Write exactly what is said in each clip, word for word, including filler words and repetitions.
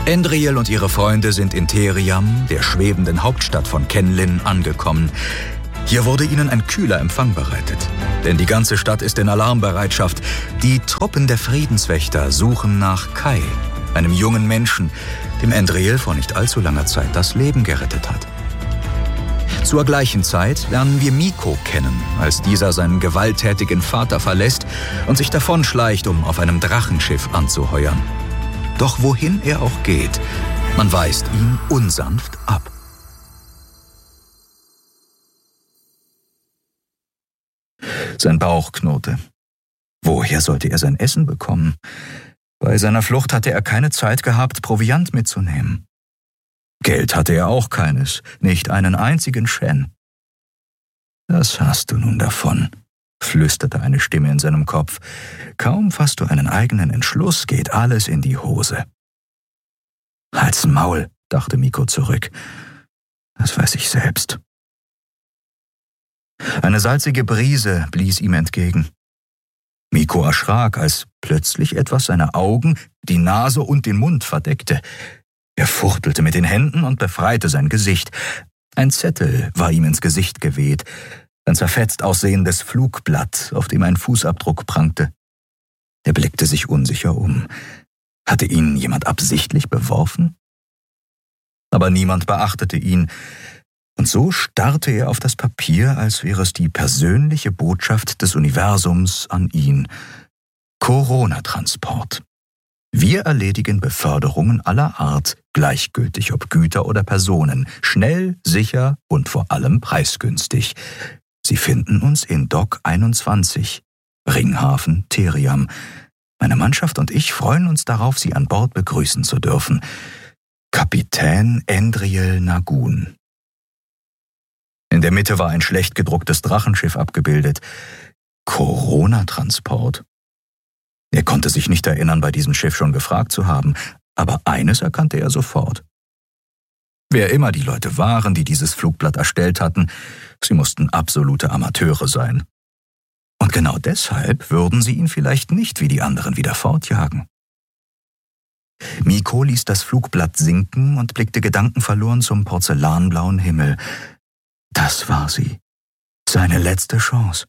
Endriel und ihre Freunde sind in Theriam, der schwebenden Hauptstadt von Kenlin, angekommen. Hier wurde ihnen ein kühler Empfang bereitet, denn die ganze Stadt ist in Alarmbereitschaft. Die Truppen der Friedenswächter suchen nach Kai, einem jungen Menschen, dem Endriel vor nicht allzu langer Zeit das Leben gerettet hat. Zur gleichen Zeit lernen wir Miko kennen, als dieser seinen gewalttätigen Vater verlässt und sich davonschleicht, um auf einem Drachenschiff anzuheuern. Doch wohin er auch geht, man weist ihn unsanft ab. Sein Bauch knurrte. Woher sollte er sein Essen bekommen? Bei seiner Flucht hatte er keine Zeit gehabt, Proviant mitzunehmen. Geld hatte er auch keines, nicht einen einzigen Shen. »Das hast du nun davon«, flüsterte eine Stimme in seinem Kopf. »Kaum fasst du einen eigenen Entschluss, geht alles in die Hose.« »Halt's Maul«, dachte Miko zurück. »Das weiß ich selbst.« Eine salzige Brise blies ihm entgegen. Miko erschrak, als plötzlich etwas seine Augen, die Nase und den Mund verdeckte. Er fuchtelte mit den Händen und befreite sein Gesicht. Ein Zettel war ihm ins Gesicht geweht, ein zerfetzt aussehendes Flugblatt, auf dem ein Fußabdruck prangte. Er blickte sich unsicher um. Hatte ihn jemand absichtlich beworfen? Aber niemand beachtete ihn, und so starrte er auf das Papier, als wäre es die persönliche Botschaft des Universums an ihn. Corona-Transport. Wir erledigen Beförderungen aller Art, gleichgültig ob Güter oder Personen, schnell, sicher und vor allem preisgünstig. Sie finden uns in Dock einundzwanzig, Ringhafen, Theriam. Meine Mannschaft und ich freuen uns darauf, Sie an Bord begrüßen zu dürfen. Kapitän Endriel Nagun. In der Mitte war ein schlecht gedrucktes Drachenschiff abgebildet. Corona-Transport. Er konnte sich nicht erinnern, bei diesem Schiff schon gefragt zu haben, aber eines erkannte er sofort. Wer immer die Leute waren, die dieses Flugblatt erstellt hatten, sie mussten absolute Amateure sein. Und genau deshalb würden sie ihn vielleicht nicht wie die anderen wieder fortjagen. Miko ließ das Flugblatt sinken und blickte gedankenverloren zum porzellanblauen Himmel. Das war sie. Seine letzte Chance.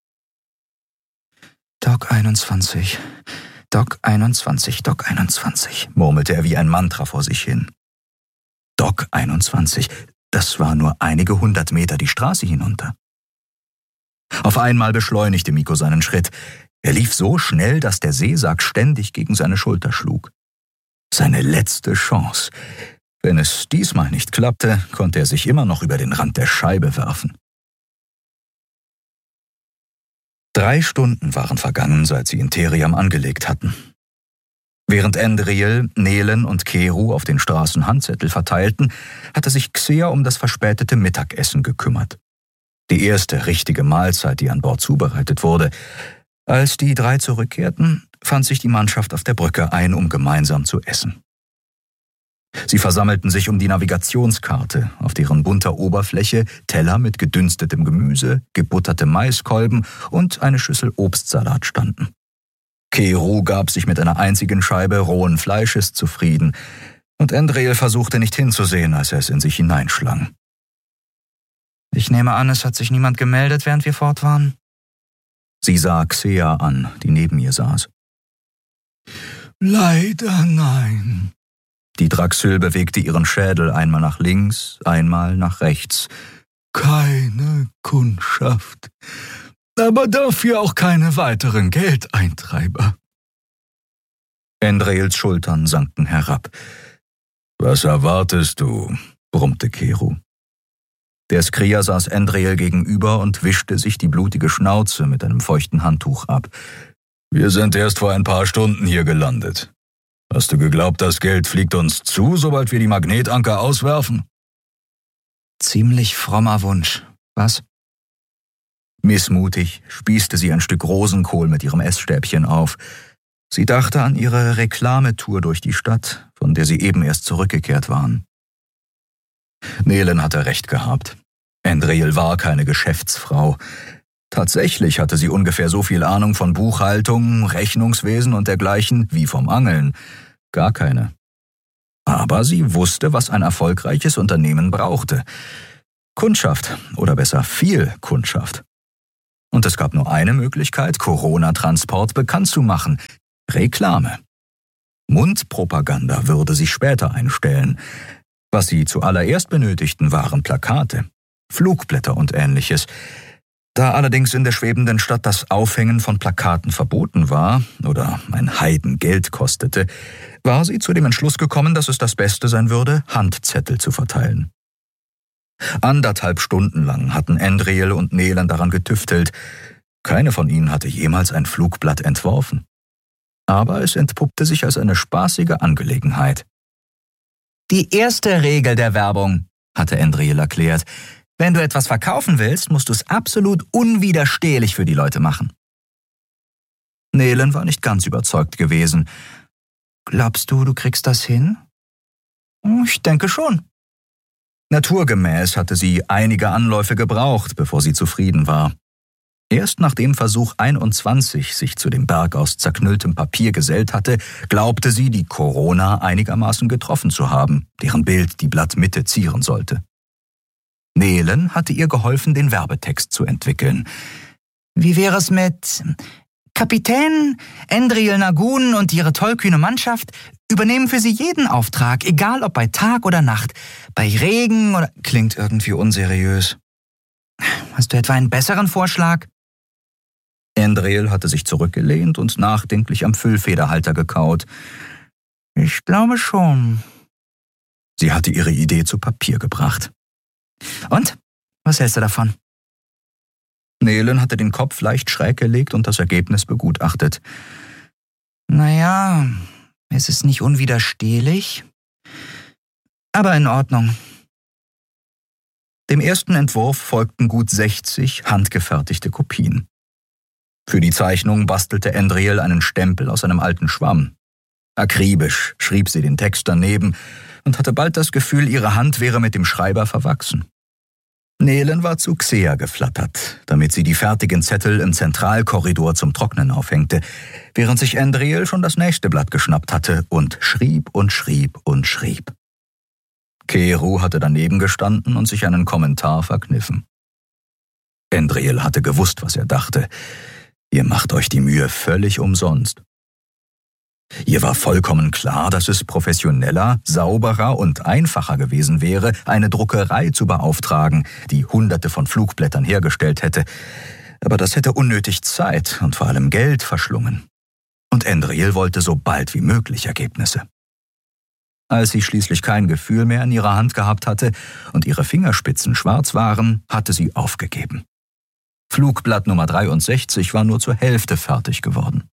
Dock einundzwanzig, Dock einundzwanzig, Dock einundzwanzig, murmelte er wie ein Mantra vor sich hin. Dock einundzwanzig, das war nur einige hundert Meter die Straße hinunter. Auf einmal beschleunigte Miko seinen Schritt. Er lief so schnell, dass der Seesack ständig gegen seine Schulter schlug. Seine letzte Chance. Wenn es diesmal nicht klappte, konnte er sich immer noch über den Rand der Scheibe werfen. Drei Stunden waren vergangen, seit sie in Theriam angelegt hatten. Während Endriel, Nelen und Keru auf den Straßen Handzettel verteilten, hatte sich Xea um das verspätete Mittagessen gekümmert. Die erste richtige Mahlzeit, die an Bord zubereitet wurde. Als die drei zurückkehrten, fand sich die Mannschaft auf der Brücke ein, um gemeinsam zu essen. Sie versammelten sich um die Navigationskarte, auf deren bunter Oberfläche Teller mit gedünstetem Gemüse, gebutterte Maiskolben und eine Schüssel Obstsalat standen. Keru gab sich mit einer einzigen Scheibe rohen Fleisches zufrieden, und Endriel versuchte nicht hinzusehen, als er es in sich hineinschlang. »Ich nehme an, es hat sich niemand gemeldet, während wir fort waren?« Sie sah Xea an, die neben ihr saß. »Leider nein.« Die Draxyl bewegte ihren Schädel einmal nach links, einmal nach rechts. »Keine Kundschaft, aber dafür auch keine weiteren Geldeintreiber.« Endriels Schultern sanken herab. »Was erwartest du?« brummte Keru. Der Skria saß Endriel gegenüber und wischte sich die blutige Schnauze mit einem feuchten Handtuch ab. »Wir sind erst vor ein paar Stunden hier gelandet. Hast du geglaubt, das Geld fliegt uns zu, sobald wir die Magnetanker auswerfen?« »Ziemlich frommer Wunsch, was?« Missmutig spießte sie ein Stück Rosenkohl mit ihrem Essstäbchen auf. Sie dachte an ihre Reklametour durch die Stadt, von der sie eben erst zurückgekehrt waren. Nelen hatte recht gehabt. Endriel war keine Geschäftsfrau. Tatsächlich hatte sie ungefähr so viel Ahnung von Buchhaltung, Rechnungswesen und dergleichen wie vom Angeln. Gar keine. Aber sie wusste, was ein erfolgreiches Unternehmen brauchte. Kundschaft, oder besser viel Kundschaft. Und es gab nur eine Möglichkeit, Corona-Transport bekannt zu machen: Reklame. Mundpropaganda würde sich später einstellen. Was sie zuallererst benötigten, waren Plakate, Flugblätter und Ähnliches. Da allerdings in der schwebenden Stadt das Aufhängen von Plakaten verboten war oder ein Heidengeld kostete, war sie zu dem Entschluss gekommen, dass es das Beste sein würde, Handzettel zu verteilen. Anderthalb Stunden lang hatten Andriel und Nelen daran getüftelt. Keine von ihnen hatte jemals ein Flugblatt entworfen. Aber es entpuppte sich als eine spaßige Angelegenheit. Die erste Regel der Werbung, hatte Andriel erklärt: Wenn du etwas verkaufen willst, musst du es absolut unwiderstehlich für die Leute machen. Nelen war nicht ganz überzeugt gewesen. Glaubst du, du kriegst das hin? Ich denke schon. Naturgemäß hatte sie einige Anläufe gebraucht, bevor sie zufrieden war. Erst nachdem Versuch einundzwanzig sich zu dem Berg aus zerknülltem Papier gesellt hatte, glaubte sie, die Corona einigermaßen getroffen zu haben, deren Bild die Blattmitte zieren sollte. Nelen hatte ihr geholfen, den Werbetext zu entwickeln. Wie wäre es mit: Kapitän Andriel Nagun und ihre tollkühne Mannschaft übernehmen für sie jeden Auftrag, egal ob bei Tag oder Nacht, bei Regen oder... Klingt irgendwie unseriös. Hast du etwa einen besseren Vorschlag? Andriel hatte sich zurückgelehnt und nachdenklich am Füllfederhalter gekaut. Ich glaube schon. Sie hatte ihre Idee zu Papier gebracht. Und? Was hältst du davon? Nelen hatte den Kopf leicht schräg gelegt und das Ergebnis begutachtet. Naja, es ist nicht unwiderstehlich, aber in Ordnung. Dem ersten Entwurf folgten gut sechzig handgefertigte Kopien. Für die Zeichnung bastelte Andriel einen Stempel aus einem alten Schwamm. Akribisch schrieb sie den Text daneben und hatte bald das Gefühl, ihre Hand wäre mit dem Schreiber verwachsen. Nelen war zu Xea geflattert, damit sie die fertigen Zettel im Zentralkorridor zum Trocknen aufhängte, während sich Andriel schon das nächste Blatt geschnappt hatte und schrieb und schrieb und schrieb. Keru hatte daneben gestanden und sich einen Kommentar verkniffen. Andriel hatte gewusst, was er dachte. Ihr macht euch die Mühe völlig umsonst. Ihr war vollkommen klar, dass es professioneller, sauberer und einfacher gewesen wäre, eine Druckerei zu beauftragen, die Hunderte von Flugblättern hergestellt hätte. Aber das hätte unnötig Zeit und vor allem Geld verschlungen. Und Andriel wollte so bald wie möglich Ergebnisse. Als sie schließlich kein Gefühl mehr in ihrer Hand gehabt hatte und ihre Fingerspitzen schwarz waren, hatte sie aufgegeben. Flugblatt Nummer dreiundsechzig war nur zur Hälfte fertig geworden.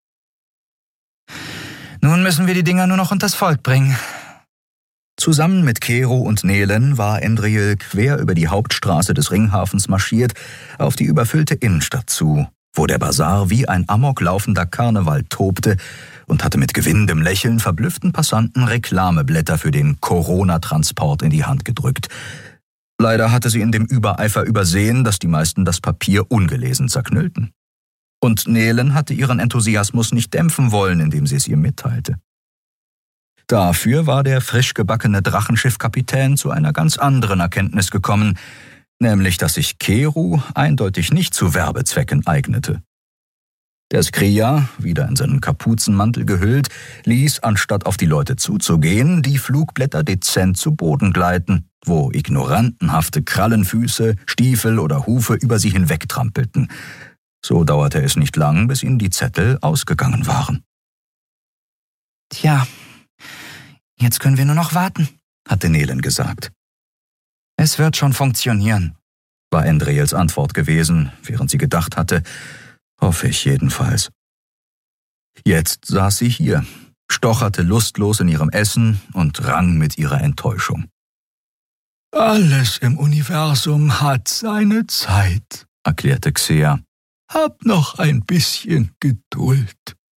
Nun müssen wir die Dinger nur noch unters Volk bringen. Zusammen mit Keru und Nelen war Andriel quer über die Hauptstraße des Ringhafens marschiert, auf die überfüllte Innenstadt zu, wo der Basar wie ein amoklaufender Karneval tobte und hatte mit gewinnendem Lächeln verblüfften Passanten Reklameblätter für den Corona-Transport in die Hand gedrückt. Leider hatte sie in dem Übereifer übersehen, dass die meisten das Papier ungelesen zerknüllten. Und Nelen hatte ihren Enthusiasmus nicht dämpfen wollen, indem sie es ihr mitteilte. Dafür war der frisch gebackene Drachenschiffkapitän zu einer ganz anderen Erkenntnis gekommen, nämlich dass sich Keru eindeutig nicht zu Werbezwecken eignete. Der Skria, wieder in seinen Kapuzenmantel gehüllt, ließ, anstatt auf die Leute zuzugehen, die Flugblätter dezent zu Boden gleiten, wo ignorantenhafte Krallenfüße, Stiefel oder Hufe über sie hinwegtrampelten. So dauerte es nicht lang, bis ihnen die Zettel ausgegangen waren. Tja, jetzt können wir nur noch warten, hatte Nelen gesagt. Es wird schon funktionieren, war Andriels Antwort gewesen, während sie gedacht hatte, hoffe ich jedenfalls. Jetzt saß sie hier, stocherte lustlos in ihrem Essen und rang mit ihrer Enttäuschung. Alles im Universum hat seine Zeit, erklärte Xea. Hab noch ein bisschen Geduld.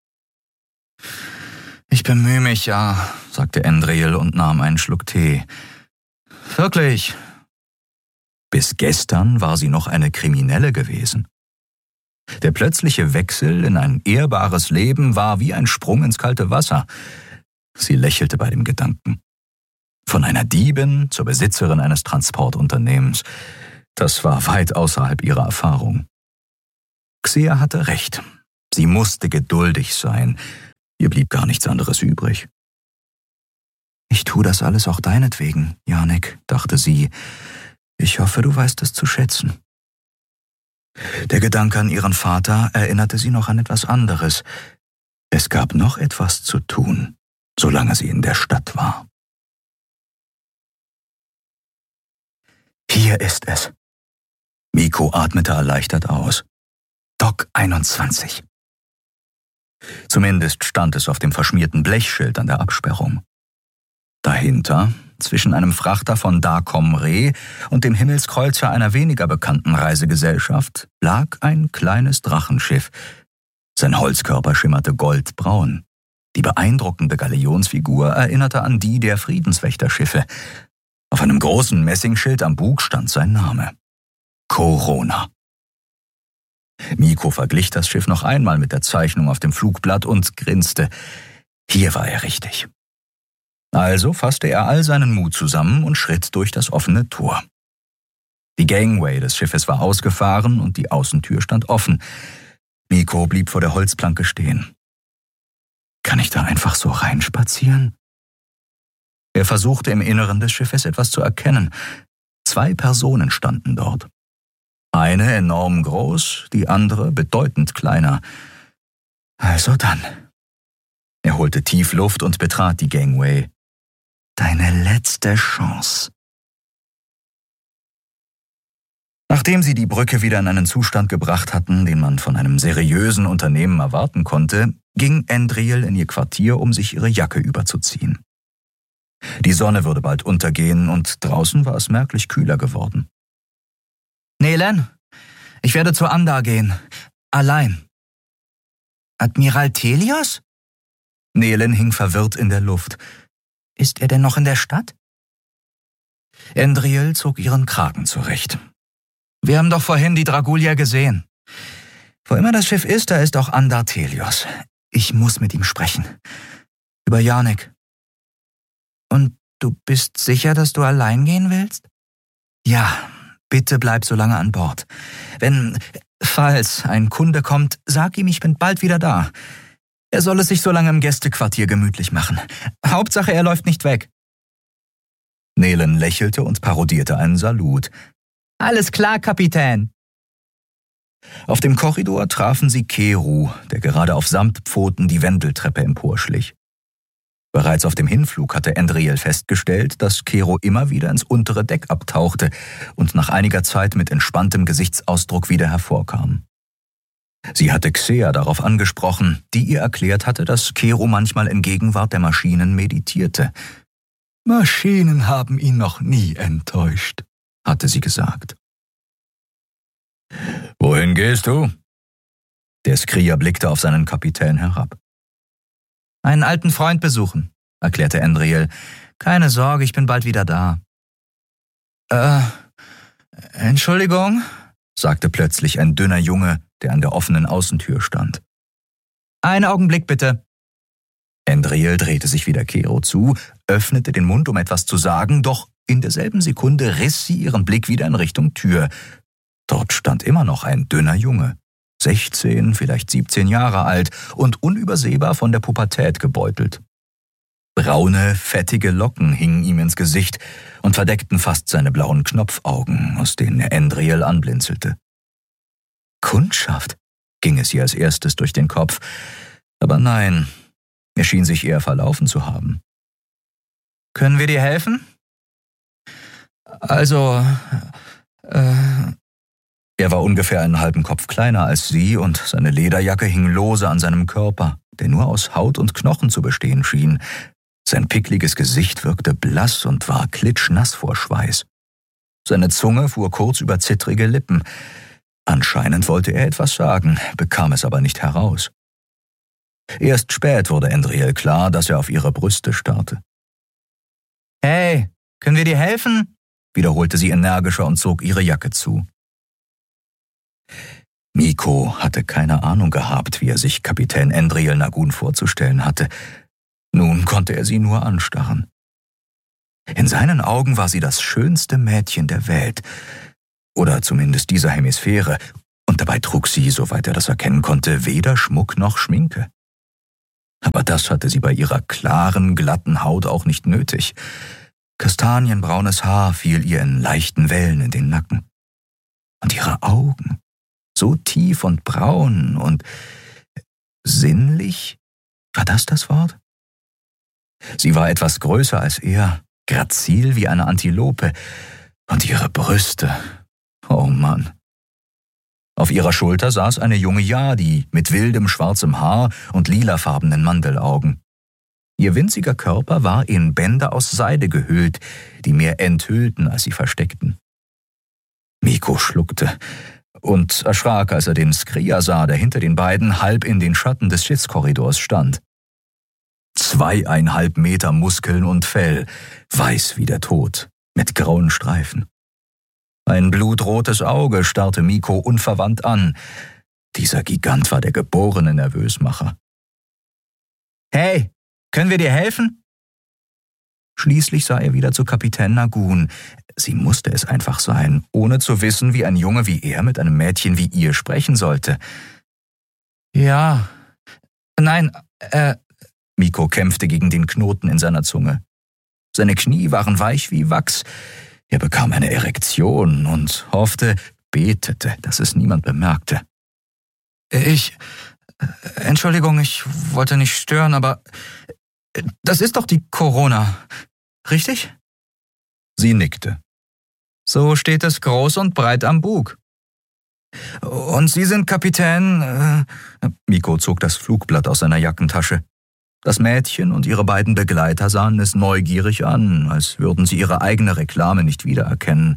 Ich bemühe mich ja, sagte Andriel und nahm einen Schluck Tee. Wirklich? Bis gestern war sie noch eine Kriminelle gewesen. Der plötzliche Wechsel in ein ehrbares Leben war wie ein Sprung ins kalte Wasser. Sie lächelte bei dem Gedanken. Von einer Diebin zur Besitzerin eines Transportunternehmens. Das war weit außerhalb ihrer Erfahrung. Xea hatte recht. Sie musste geduldig sein. Ihr blieb gar nichts anderes übrig. »Ich tue das alles auch deinetwegen, Janek«, dachte sie. »Ich hoffe, du weißt es zu schätzen.« Der Gedanke an ihren Vater erinnerte sie noch an etwas anderes. Es gab noch etwas zu tun, solange sie in der Stadt war. »Hier ist es.« Miko atmete erleichtert aus. »Dock einundzwanzig.« Zumindest stand es auf dem verschmierten Blechschild an der Absperrung. Dahinter, zwischen einem Frachter von Dacom Re und dem Himmelskreuzer einer weniger bekannten Reisegesellschaft, lag ein kleines Drachenschiff. Sein Holzkörper schimmerte goldbraun. Die beeindruckende Galionsfigur erinnerte an die der Friedenswächterschiffe. Auf einem großen Messingschild am Bug stand sein Name: Corona. Miko verglich das Schiff noch einmal mit der Zeichnung auf dem Flugblatt und grinste. Hier war er richtig. Also fasste er all seinen Mut zusammen und schritt durch das offene Tor. Die Gangway des Schiffes war ausgefahren und die Außentür stand offen. Miko blieb vor der Holzplanke stehen. Kann ich da einfach so reinspazieren? Er versuchte im Inneren des Schiffes etwas zu erkennen. Zwei Personen standen dort. Eine enorm groß, die andere bedeutend kleiner. Also dann. Er holte tief Luft und betrat die Gangway. Deine letzte Chance. Nachdem sie die Brücke wieder in einen Zustand gebracht hatten, den man von einem seriösen Unternehmen erwarten konnte, ging Endriel in ihr Quartier, um sich ihre Jacke überzuziehen. Die Sonne würde bald untergehen und draußen war es merklich kühler geworden. »Nelen, ich werde zu Andar gehen. Allein.« »Admiral Telios?« Nelen hing verwirrt in der Luft. »Ist er denn noch in der Stadt?« Endriel zog ihren Kragen zurecht. »Wir haben doch vorhin die Dragulia gesehen. Wo immer das Schiff ist, da ist auch Andar Telios. Ich muss mit ihm sprechen. Über Janek.« »Und du bist sicher, dass du allein gehen willst?« »Ja, bitte bleib so lange an Bord. Wenn, falls ein Kunde kommt, sag ihm, ich bin bald wieder da. Er soll es sich so lange im Gästequartier gemütlich machen. Hauptsache, er läuft nicht weg.« Nelen lächelte und parodierte einen Salut. »Alles klar, Kapitän.« Auf dem Korridor trafen sie Keru, der gerade auf Samtpfoten die Wendeltreppe emporschlich. Bereits auf dem Hinflug hatte Endriel festgestellt, dass Keru immer wieder ins untere Deck abtauchte und nach einiger Zeit mit entspanntem Gesichtsausdruck wieder hervorkam. Sie hatte Xea darauf angesprochen, die ihr erklärt hatte, dass Keru manchmal in Gegenwart der Maschinen meditierte. »Maschinen haben ihn noch nie enttäuscht«, hatte sie gesagt. »Wohin gehst du?« Der Skrier blickte auf seinen Kapitän herab. »Einen alten Freund besuchen«, erklärte Endriel. »Keine Sorge, ich bin bald wieder da.« »Äh, Entschuldigung«, sagte plötzlich ein dünner Junge, der an der offenen Außentür stand. »Einen Augenblick bitte.« Endriel drehte sich wieder Keru zu, öffnete den Mund, um etwas zu sagen, doch in derselben Sekunde riss sie ihren Blick wieder in Richtung Tür. Dort stand immer noch ein dünner Junge, sechzehn, vielleicht siebzehn Jahre alt und unübersehbar von der Pubertät gebeutelt. Braune, fettige Locken hingen ihm ins Gesicht und verdeckten fast seine blauen Knopfaugen, aus denen er Endriel anblinzelte. Kundschaft, ging es ihr als erstes durch den Kopf, aber nein, er schien sich eher verlaufen zu haben. »Können wir dir helfen?« »Also, äh...« Er war ungefähr einen halben Kopf kleiner als sie und seine Lederjacke hing lose an seinem Körper, der nur aus Haut und Knochen zu bestehen schien. Sein pickliges Gesicht wirkte blass und war klitschnass vor Schweiß. Seine Zunge fuhr kurz über zittrige Lippen. Anscheinend wollte er etwas sagen, bekam es aber nicht heraus. Erst spät wurde Endriel klar, dass er auf ihre Brüste starrte. »Hey, können wir dir helfen?« wiederholte sie energischer und zog ihre Jacke zu. Miko hatte keine Ahnung gehabt, wie er sich Kapitän Endriel Nagun vorzustellen hatte. Nun konnte er sie nur anstarren. In seinen Augen war sie das schönste Mädchen der Welt, oder zumindest dieser Hemisphäre, und dabei trug sie, soweit er das erkennen konnte, weder Schmuck noch Schminke. Aber das hatte sie bei ihrer klaren, glatten Haut auch nicht nötig. Kastanienbraunes Haar fiel ihr in leichten Wellen in den Nacken. Und ihre Augen, so tief und braun und sinnlich, war das das Wort? Sie war etwas größer als er, grazil wie eine Antilope, und ihre Brüste, oh Mann. Auf ihrer Schulter saß eine junge Yadi mit wildem schwarzem Haar und lilafarbenen Mandelaugen. Ihr winziger Körper war in Bänder aus Seide gehüllt, die mehr enthüllten, als sie versteckten. Miko schluckte und erschrak, als er den Skria sah, der hinter den beiden halb in den Schatten des Schiffskorridors stand. Zweieinhalb Meter Muskeln und Fell, weiß wie der Tod, mit grauen Streifen. Ein blutrotes Auge starrte Miko unverwandt an. Dieser Gigant war der geborene Nervösmacher. »Hey, können wir dir helfen?« Schließlich sah er wieder zu Kapitän Nagun. Sie musste es einfach sein, ohne zu wissen, wie ein Junge wie er mit einem Mädchen wie ihr sprechen sollte. »Ja, nein, äh...« Miko kämpfte gegen den Knoten in seiner Zunge. Seine Knie waren weich wie Wachs. Er bekam eine Erektion und hoffte, betete, dass es niemand bemerkte. »Ich... Entschuldigung, ich wollte nicht stören, aber... Das ist doch die Corona, richtig?« Sie nickte. »So steht es groß und breit am Bug.« »Und Sie sind Kapitän...« äh, Miko zog das Flugblatt aus seiner Jackentasche. Das Mädchen und ihre beiden Begleiter sahen es neugierig an, als würden sie ihre eigene Reklame nicht wiedererkennen.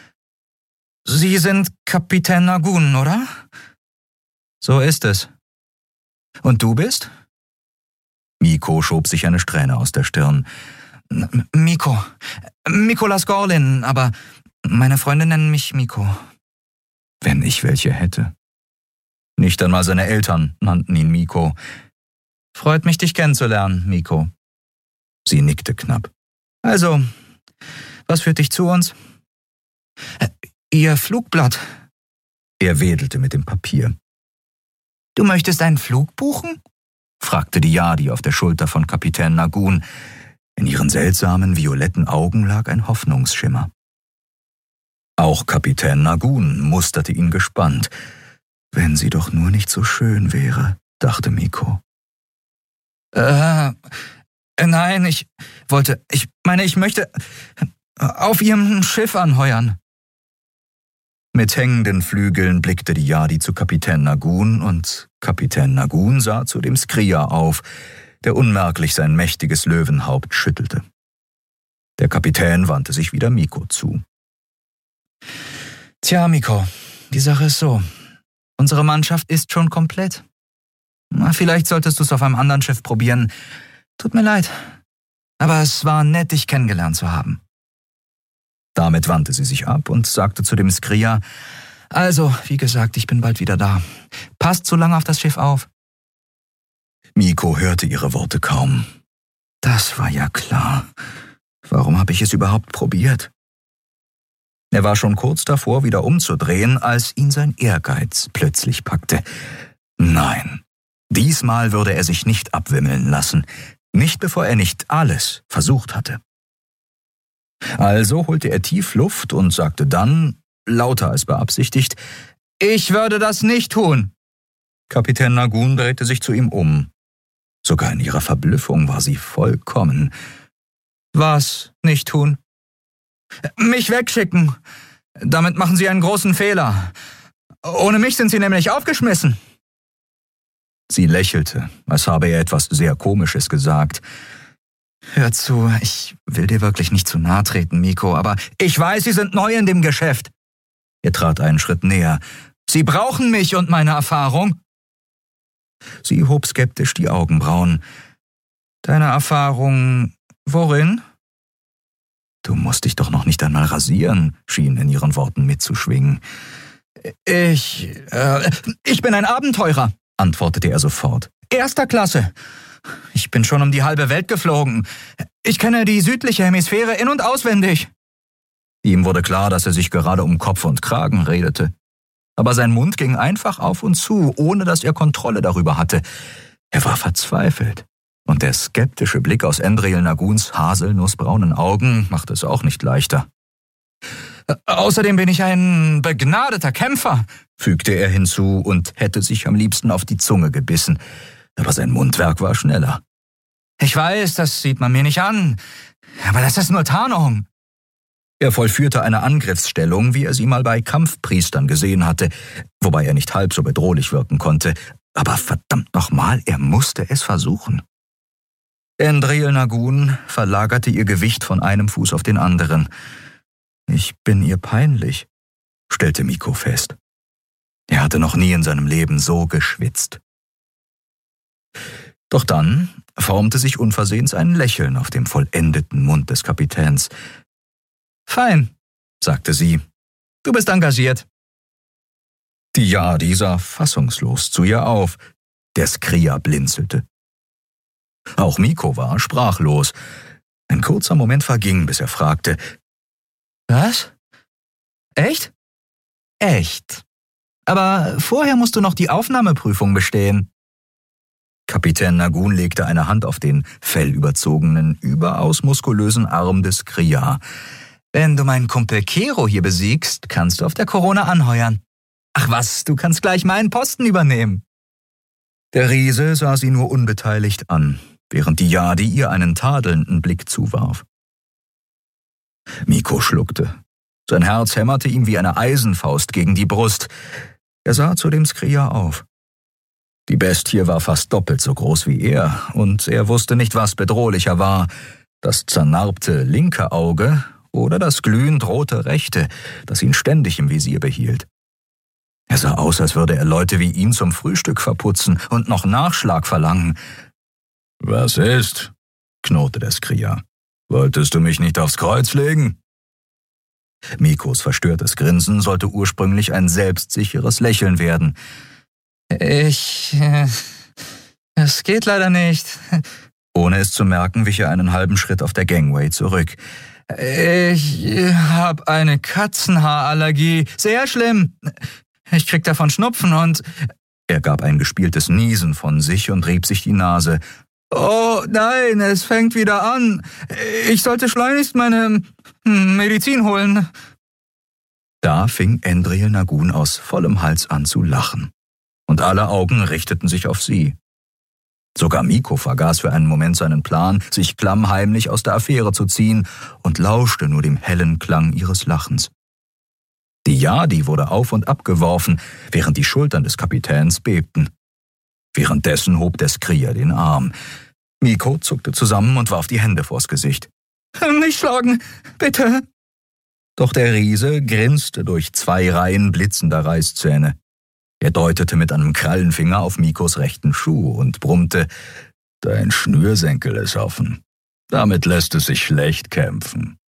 »Sie sind Kapitän Nagun, oder?« »So ist es.« »Und du bist?« Miko schob sich eine Strähne aus der Stirn. »Miko. Mikolas Gorlin, aber meine Freunde nennen mich Miko.« Wenn ich welche hätte. Nicht einmal seine Eltern nannten ihn Miko. »Freut mich, dich kennenzulernen, Miko.« Sie nickte knapp. »Also, was führt dich zu uns?« »Ihr Flugblatt.« Er wedelte mit dem Papier. »Du möchtest einen Flug buchen?« fragte die Yadi auf der Schulter von Kapitän Nagun. In ihren seltsamen, violetten Augen lag ein Hoffnungsschimmer. Auch Kapitän Nagun musterte ihn gespannt. »Wenn sie doch nur nicht so schön wäre«, dachte Miko. Äh, nein, ich wollte, ich meine, ich möchte auf ihrem Schiff anheuern.« Mit hängenden Flügeln blickte die Yadi zu Kapitän Nagun und Kapitän Nagun sah zu dem Skria auf, der unmerklich sein mächtiges Löwenhaupt schüttelte. Der Kapitän wandte sich wieder Miko zu. »Tja, Miko, die Sache ist so. Unsere Mannschaft ist schon komplett. Na, vielleicht solltest du es auf einem anderen Schiff probieren. Tut mir leid, aber es war nett, dich kennengelernt zu haben.« Damit wandte sie sich ab und sagte zu dem Skria, »Also, wie gesagt, ich bin bald wieder da. Passt so lange auf das Schiff auf.« Miko hörte ihre Worte kaum. Das war ja klar. Warum habe ich es überhaupt probiert? Er war schon kurz davor, wieder umzudrehen, als ihn sein Ehrgeiz plötzlich packte. Nein, diesmal würde er sich nicht abwimmeln lassen, nicht bevor er nicht alles versucht hatte. Also holte er tief Luft und sagte dann, lauter als beabsichtigt, »Ich würde das nicht tun.« Kapitän Nagun drehte sich zu ihm um. Sogar in ihrer Verblüffung war sie vollkommen. »Was nicht tun?« »Mich wegschicken. Damit machen Sie einen großen Fehler. Ohne mich sind Sie nämlich aufgeschmissen.« Sie lächelte, als habe er etwas sehr Komisches gesagt. »Hör zu, ich will dir wirklich nicht zu nahe treten, Miko, aber ich weiß, Sie sind neu in dem Geschäft.« Er trat einen Schritt näher. »Sie brauchen mich und meine Erfahrung.« Sie hob skeptisch die Augenbrauen. »Deine Erfahrung worin?« »Du musst dich doch noch nicht einmal rasieren«, schien in ihren Worten mitzuschwingen. »Ich, äh, ich bin ein Abenteurer«, antwortete er sofort. Erster Klasse. Ich bin schon um die halbe Welt geflogen. Ich kenne die südliche Hemisphäre in- und auswendig. Ihm wurde klar, dass er sich gerade um Kopf und Kragen redete. Aber sein Mund ging einfach auf und zu, ohne dass er Kontrolle darüber hatte. Er war verzweifelt. Und der skeptische Blick aus Andriel Naguns haselnussbraunen Augen machte es auch nicht leichter. Außerdem bin ich ein begnadeter Kämpfer, fügte er hinzu und hätte sich am liebsten auf die Zunge gebissen. Aber sein Mundwerk war schneller. Ich weiß, das sieht man mir nicht an, aber das ist nur Tarnung. Er vollführte eine Angriffsstellung, wie er sie mal bei Kampfpriestern gesehen hatte, wobei er nicht halb so bedrohlich wirken konnte. Aber verdammt nochmal, er musste es versuchen. Andriel Nagun verlagerte ihr Gewicht von einem Fuß auf den anderen. »Ich bin ihr peinlich«, stellte Miko fest. Er hatte noch nie in seinem Leben so geschwitzt. Doch dann formte sich unversehens ein Lächeln auf dem vollendeten Mund des Kapitäns. »Fein«, sagte sie, »du bist engagiert.« Die Yadi sah fassungslos zu ihr auf. Der Skria blinzelte. Auch Miko war sprachlos. Ein kurzer Moment verging, bis er fragte, »Was? Echt?« »Echt. Aber vorher musst du noch die Aufnahmeprüfung bestehen.« Kapitän Nagun legte eine Hand auf den fellüberzogenen, überaus muskulösen Arm des Skria. »Wenn du meinen Kumpel Kero hier besiegst, kannst du auf der Corona anheuern. Ach was, du kannst gleich meinen Posten übernehmen.« Der Riese sah sie nur unbeteiligt an, während die Yadi ihr einen tadelnden Blick zuwarf. Miko schluckte. Sein Herz hämmerte ihm wie eine Eisenfaust gegen die Brust. Er sah zu dem Skria auf. Die Bestie war fast doppelt so groß wie er, und er wusste nicht, was bedrohlicher war, das zernarbte linke Auge oder das glühend rote rechte, das ihn ständig im Visier behielt. Er sah aus, als würde er Leute wie ihn zum Frühstück verputzen und noch Nachschlag verlangen. »Was ist?«, knurrte der Skria. »Wolltest du mich nicht aufs Kreuz legen?« Mikos verstörtes Grinsen sollte ursprünglich ein selbstsicheres Lächeln werden. »Ich... Äh, es geht leider nicht.« Ohne es zu merken, wich er einen halben Schritt auf der Gangway zurück. »Ich habe eine Katzenhaarallergie. Sehr schlimm. Ich krieg davon Schnupfen und...« Er gab ein gespieltes Niesen von sich und rieb sich die Nase. »Oh nein, es fängt wieder an. Ich sollte schleunigst meine Medizin holen.« Da fing Andriel Nagun aus vollem Hals an zu lachen. Und alle Augen richteten sich auf sie. Sogar Miko vergaß für einen Moment seinen Plan, sich klammheimlich aus der Affäre zu ziehen, und lauschte nur dem hellen Klang ihres Lachens. Die Yadi wurde auf und ab geworfen, während die Schultern des Kapitäns bebten. Währenddessen hob der Skria den Arm. Miko zuckte zusammen und warf die Hände vors Gesicht. »Nicht schlagen, bitte!« Doch der Riese grinste durch zwei Reihen blitzender Reißzähne. Er deutete mit einem Krallenfinger auf Mikos rechten Schuh und brummte, »Dein Schnürsenkel ist offen. Damit lässt es sich schlecht kämpfen.«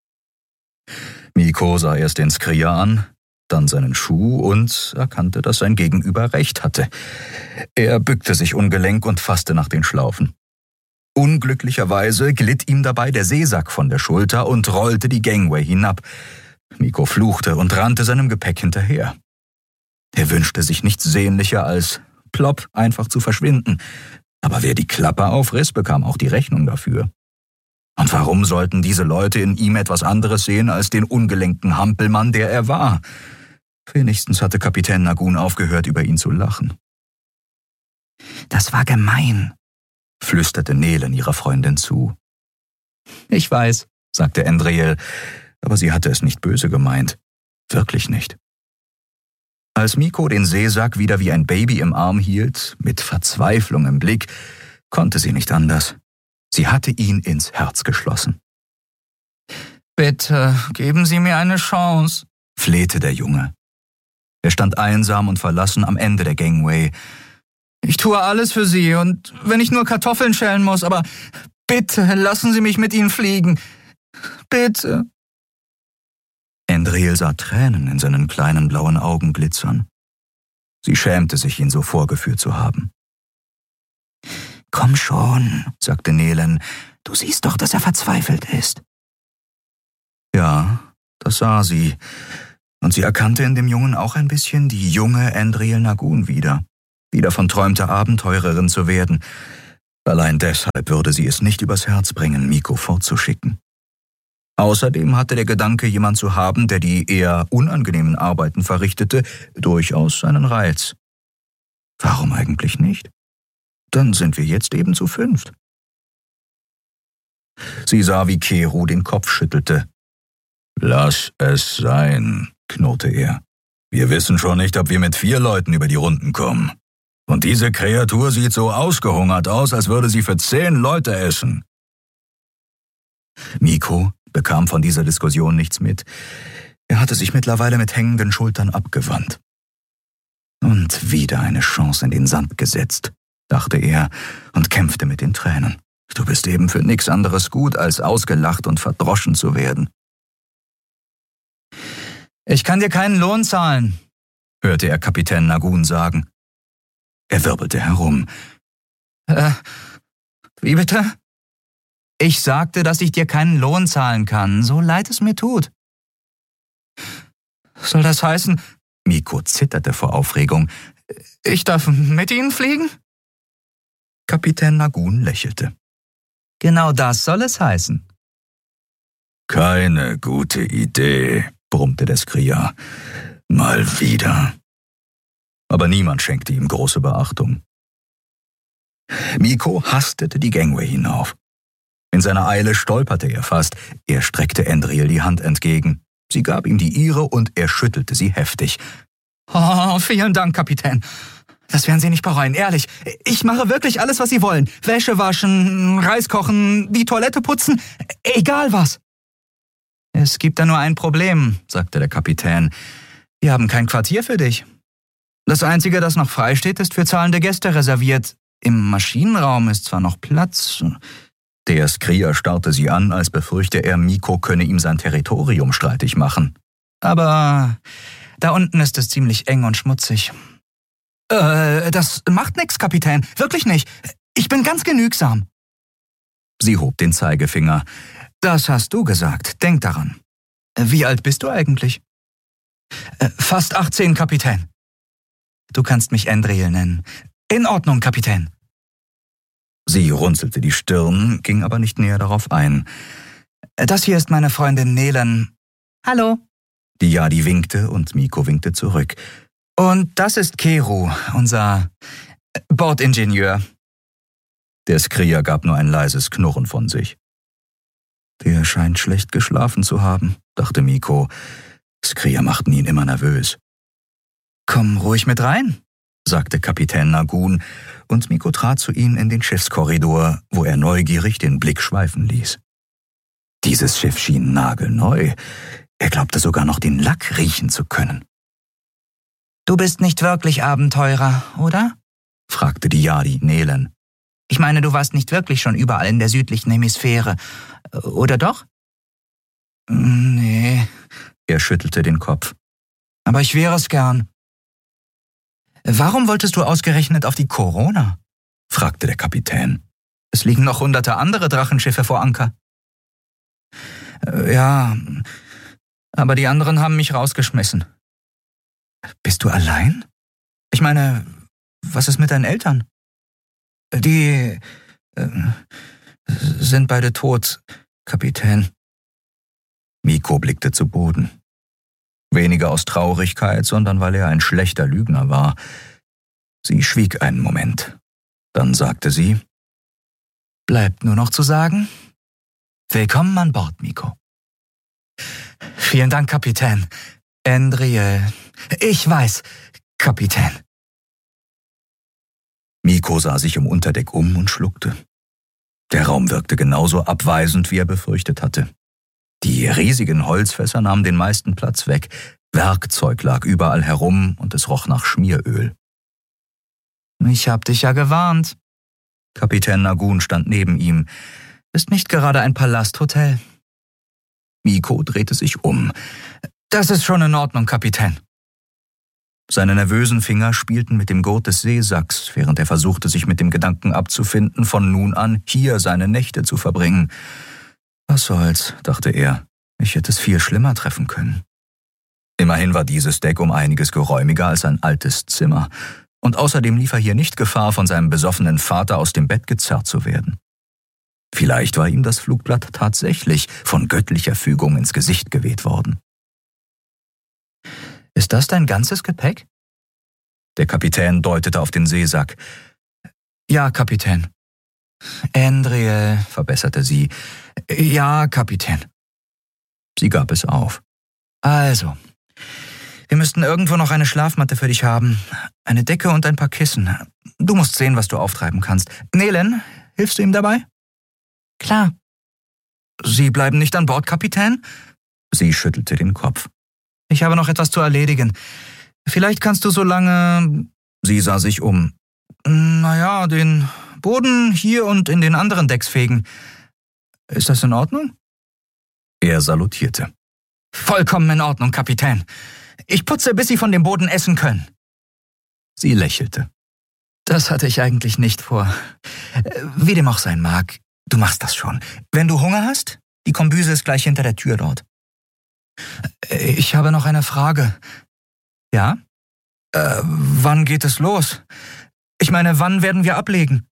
Miko sah erst den Skria an, dann seinen Schuh und erkannte, dass sein Gegenüber recht hatte. Er bückte sich ungelenk und fasste nach den Schlaufen. Unglücklicherweise glitt ihm dabei der Seesack von der Schulter und rollte die Gangway hinab. Miko fluchte und rannte seinem Gepäck hinterher. Er wünschte sich nichts sehnlicher als plopp einfach zu verschwinden. Aber wer die Klappe aufriss, bekam auch die Rechnung dafür. Und warum sollten diese Leute in ihm etwas anderes sehen als den ungelenken Hampelmann, der er war? Wenigstens hatte Kapitän Nagun aufgehört, über ihn zu lachen. »Das war gemein«, flüsterte Nelen ihrer Freundin zu. »Ich weiß«, sagte Andriel, aber sie hatte es nicht böse gemeint. Wirklich nicht. Als Miko den Seesack wieder wie ein Baby im Arm hielt, mit Verzweiflung im Blick, konnte sie nicht anders. Sie hatte ihn ins Herz geschlossen. »Bitte, geben Sie mir eine Chance«, flehte der Junge. Er stand einsam und verlassen am Ende der Gangway. »Ich tue alles für Sie, und wenn ich nur Kartoffeln schälen muss, aber bitte lassen Sie mich mit Ihnen fliegen. Bitte.« Andriel sah Tränen in seinen kleinen blauen Augen glitzern. Sie schämte sich, ihn so vorgeführt zu haben. »Komm schon«, sagte Nelen, »du siehst doch, dass er verzweifelt ist.« Ja, das sah sie, und sie erkannte in dem Jungen auch ein bisschen die junge Andriel Nagun wieder, die davon träumte, Abenteurerin zu werden. Allein deshalb würde sie es nicht übers Herz bringen, Miko fortzuschicken. Außerdem hatte der Gedanke, jemand zu haben, der die eher unangenehmen Arbeiten verrichtete, durchaus seinen Reiz. Warum eigentlich nicht? Dann sind wir jetzt eben zu fünft. Sie sah, wie Keru den Kopf schüttelte. »Lass es sein«, knurrte er. »Wir wissen schon nicht, ob wir mit vier Leuten über die Runden kommen. Und diese Kreatur sieht so ausgehungert aus, als würde sie für zehn Leute essen.« Miko bekam von dieser Diskussion nichts mit. Er hatte sich mittlerweile mit hängenden Schultern abgewandt. »Und wieder eine Chance in den Sand gesetzt«, dachte er und kämpfte mit den Tränen. »Du bist eben für nichts anderes gut, als ausgelacht und verdroschen zu werden.« »Ich kann dir keinen Lohn zahlen«, hörte er Kapitän Nagun sagen. Er wirbelte herum. »Äh, wie bitte?« »Ich sagte, dass ich dir keinen Lohn zahlen kann, so leid es mir tut.« »Soll das heißen...« Miko zitterte vor Aufregung. »Ich darf mit Ihnen fliegen?« Kapitän Nagun lächelte. »Genau das soll es heißen.« »Keine gute Idee«, brummte der Skria. »Mal wieder.« Aber niemand schenkte ihm große Beachtung. Miko hastete die Gangway hinauf. In seiner Eile stolperte er fast. Er streckte Andriel die Hand entgegen. Sie gab ihm die ihre und er schüttelte sie heftig. »Oh, vielen Dank, Kapitän. Das werden Sie nicht bereuen, ehrlich. Ich mache wirklich alles, was Sie wollen. Wäsche waschen, Reis kochen, die Toilette putzen, egal was.« »Es gibt da nur ein Problem«, sagte der Kapitän. »Wir haben kein Quartier für dich. Das Einzige, das noch frei steht, ist für zahlende Gäste reserviert. Im Maschinenraum ist zwar noch Platz.« Der Skria starrte sie an, als befürchte er, Miko könne ihm sein Territorium streitig machen. »Aber da unten ist es ziemlich eng und schmutzig.« »Äh, das macht nix, Kapitän. Wirklich nicht. Ich bin ganz genügsam.« Sie hob den Zeigefinger. »Das hast du gesagt. Denk daran. Wie alt bist du eigentlich?« äh, »Fast achtzehn, Kapitän.« »Du kannst mich Andriel nennen.« »In Ordnung, Kapitän.« Sie runzelte die Stirn, ging aber nicht näher darauf ein. »Das hier ist meine Freundin Nelen.« »Hallo.« Die Yadi winkte und Miko winkte zurück. »Und das ist Keru, unser Bordingenieur.« Der Skria gab nur ein leises Knurren von sich. »Der scheint schlecht geschlafen zu haben«, dachte Miko. Skria machten ihn immer nervös. »Komm ruhig mit rein«, sagte Kapitän Nagun, und Miko trat zu ihm in den Schiffskorridor, wo er neugierig den Blick schweifen ließ. Dieses Schiff schien nagelneu. Er glaubte sogar noch den Lack riechen zu können. »Du bist nicht wirklich Abenteurer, oder?«, fragte die Yadi Nelen. »Ich meine, du warst nicht wirklich schon überall in der südlichen Hemisphäre, oder doch?« »Nee«, er schüttelte den Kopf. »Aber ich wäre es gern.« »Warum wolltest du ausgerechnet auf die Corona?«, fragte der Kapitän. »Es liegen noch hunderte andere Drachenschiffe vor Anker.« »Ja, aber die anderen haben mich rausgeschmissen.« »Bist du allein? Ich meine, was ist mit deinen Eltern?« »Die äh, sind beide tot, Kapitän.« Miko blickte zu Boden. Weniger aus Traurigkeit, sondern weil er ein schlechter Lügner war. Sie schwieg einen Moment. Dann sagte sie, »Bleibt nur noch zu sagen, willkommen an Bord, Miko.« »Vielen Dank, Kapitän. Andriel. Ich weiß, Kapitän.« Miko sah sich im Unterdeck um und schluckte. Der Raum wirkte genauso abweisend, wie er befürchtet hatte. Die riesigen Holzfässer nahmen den meisten Platz weg. Werkzeug lag überall herum und es roch nach Schmieröl. »Ich hab dich ja gewarnt.« Kapitän Nagun stand neben ihm. »Ist nicht gerade ein Palasthotel.« Miko drehte sich um. »Das ist schon in Ordnung, Kapitän.« Seine nervösen Finger spielten mit dem Gurt des Seesacks, während er versuchte, sich mit dem Gedanken abzufinden, von nun an hier seine Nächte zu verbringen. Was soll's, dachte er, ich hätte es viel schlimmer treffen können. Immerhin war dieses Deck um einiges geräumiger als ein altes Zimmer, und außerdem lief er hier nicht Gefahr, von seinem besoffenen Vater aus dem Bett gezerrt zu werden. Vielleicht war ihm das Flugblatt tatsächlich von göttlicher Fügung ins Gesicht geweht worden. »Ist das dein ganzes Gepäck?« Der Kapitän deutete auf den Seesack. »Ja, Kapitän.« »Andriel«, verbesserte sie. »Ja, Kapitän.« Sie gab es auf. »Also, wir müssten irgendwo noch eine Schlafmatte für dich haben, eine Decke und ein paar Kissen. Du musst sehen, was du auftreiben kannst. Nelen, hilfst du ihm dabei?« »Klar.« »Sie bleiben nicht an Bord, Kapitän?« Sie schüttelte den Kopf. »Ich habe noch etwas zu erledigen. Vielleicht kannst du so lange...« Sie sah sich um. »Naja, den Boden hier und in den anderen Decks fegen. Ist das in Ordnung?« Er salutierte. »Vollkommen in Ordnung, Kapitän. Ich putze, bis Sie von dem Boden essen können.« Sie lächelte. »Das hatte ich eigentlich nicht vor. Wie dem auch sein mag, du machst das schon. Wenn du Hunger hast, die Kombüse ist gleich hinter der Tür dort.« »Ich habe noch eine Frage.« »Ja?« äh, »Wann geht es los? Ich meine, wann werden wir ablegen?«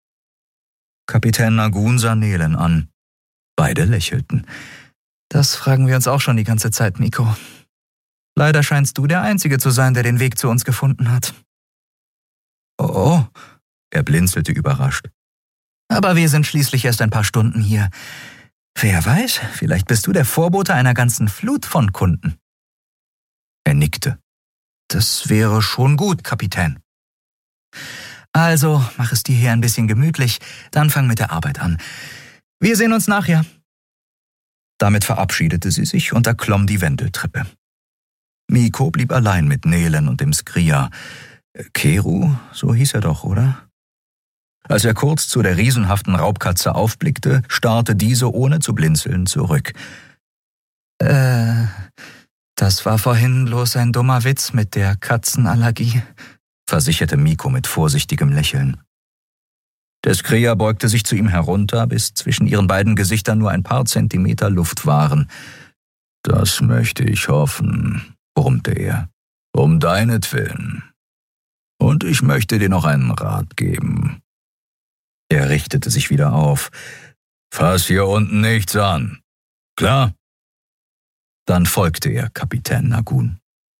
Kapitän Nagun sah Nelen an. Beide lächelten. »Das fragen wir uns auch schon die ganze Zeit, Miko. Leider scheinst du der Einzige zu sein, der den Weg zu uns gefunden hat.« »Oh«, er blinzelte überrascht. »Aber wir sind schließlich erst ein paar Stunden hier. Wer weiß, vielleicht bist du der Vorbote einer ganzen Flut von Kunden.« Er nickte. »Das wäre schon gut, Kapitän.« »Also, mach es dir hier ein bisschen gemütlich, dann fang mit der Arbeit an. Wir sehen uns nachher.« Damit verabschiedete sie sich und erklomm die Wendeltreppe. Miko blieb allein mit Nelen und dem Skria. Keru, so hieß er doch, oder? Als er kurz zu der riesenhaften Raubkatze aufblickte, starrte diese ohne zu blinzeln zurück. Äh, das war vorhin bloß ein dummer Witz mit der Katzenallergie, versicherte Miko mit vorsichtigem Lächeln. Der Skria beugte sich zu ihm herunter, bis zwischen ihren beiden Gesichtern nur ein paar Zentimeter Luft waren. »Das möchte ich hoffen«, brummte er, »um deinetwillen. Und ich möchte dir noch einen Rat geben.« Er richtete sich wieder auf. »Fass hier unten nichts an. Klar?« Dann folgte er Kapitän Nagun.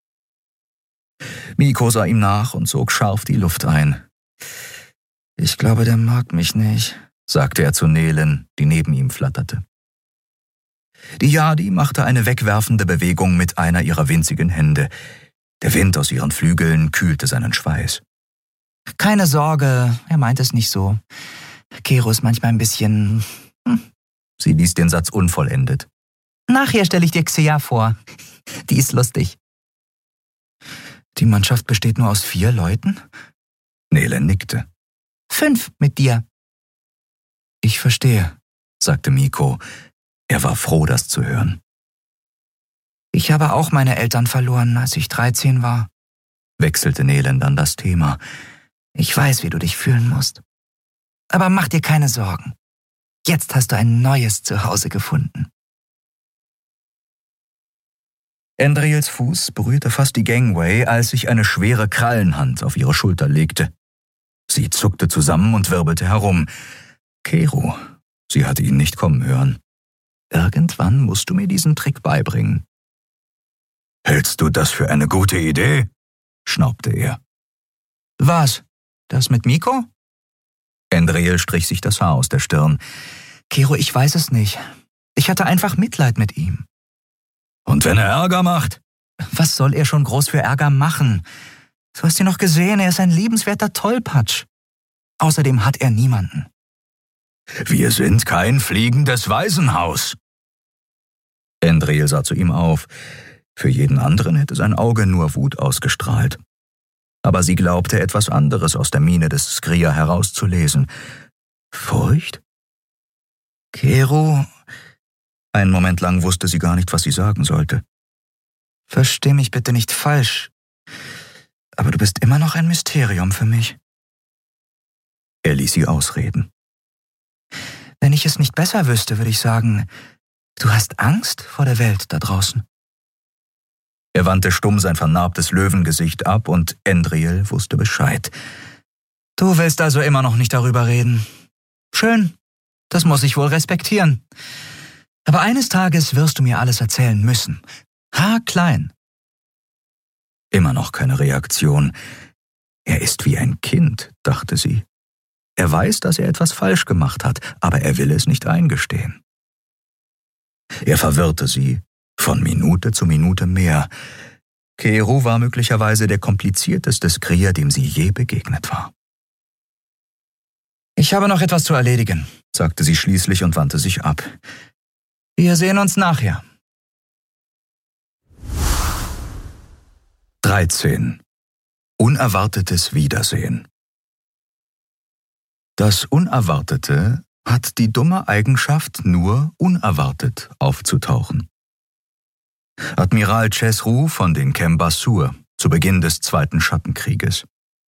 Miko sah ihm nach und sog scharf die Luft ein. »Ich glaube, der mag mich nicht«, sagte er zu Nelen, die neben ihm flatterte. Die Yadi machte eine wegwerfende Bewegung mit einer ihrer winzigen Hände. Der Wind aus ihren Flügeln kühlte seinen Schweiß. »Keine Sorge, er meint es nicht so. Keru ist manchmal ein bisschen...« hm. Sie ließ den Satz unvollendet. »Nachher stelle ich dir Xia vor. Die ist lustig.« »Die Mannschaft besteht nur aus vier Leuten?« Nelen nickte. »Fünf mit dir.« »Ich verstehe«, sagte Miko. Er war froh, das zu hören. »Ich habe auch meine Eltern verloren, als ich dreizehn war«, wechselte Nelen dann das Thema. »Ich weiß, wie du dich fühlen musst. Aber mach dir keine Sorgen. Jetzt hast du ein neues Zuhause gefunden.« Andriels Fuß berührte fast die Gangway, als sich eine schwere Krallenhand auf ihre Schulter legte. Sie zuckte zusammen und wirbelte herum. Keru, sie hatte ihn nicht kommen hören. »Irgendwann musst du mir diesen Trick beibringen.« »Hältst du das für eine gute Idee?« schnaubte er. »Was? Das mit Miko?« Andriel strich sich das Haar aus der Stirn. »Keru, ich weiß es nicht. Ich hatte einfach Mitleid mit ihm.« »Und wenn er Ärger macht?« »Was soll er schon groß für Ärger machen? Du hast ihn noch gesehen, er ist ein liebenswerter Tollpatsch. Außerdem hat er niemanden.« »Wir sind kein fliegendes Waisenhaus.« Andriel sah zu ihm auf. Für jeden anderen hätte sein Auge nur Wut ausgestrahlt. Aber sie glaubte, etwas anderes aus der Miene des Skria herauszulesen. Furcht? »Keru...« Einen Moment lang wusste sie gar nicht, was sie sagen sollte. »Versteh mich bitte nicht falsch. Aber du bist immer noch ein Mysterium für mich. Er ließ sie ausreden. Wenn ich es nicht besser wüsste, würde ich sagen, du hast Angst vor der Welt da draußen. Er wandte stumm sein vernarbtes Löwengesicht ab und Endriel wusste Bescheid. Du willst also immer noch nicht darüber reden. Schön, das muss ich wohl respektieren. Aber eines Tages wirst du mir alles erzählen müssen. Haarklein. Immer noch keine Reaktion. Er ist wie ein Kind, dachte sie. Er weiß, dass er etwas falsch gemacht hat, aber er will es nicht eingestehen. Er verwirrte sie, von Minute zu Minute mehr. Keru war möglicherweise der komplizierteste Skrier, dem sie je begegnet war. Ich habe noch etwas zu erledigen, sagte sie schließlich und wandte sich ab. Wir sehen uns nachher. dreizehn. Unerwartetes Wiedersehen. Das Unerwartete hat die dumme Eigenschaft, nur unerwartet aufzutauchen. Admiral Chesru von den Kembasur zu Beginn des Zweiten Schattenkrieges.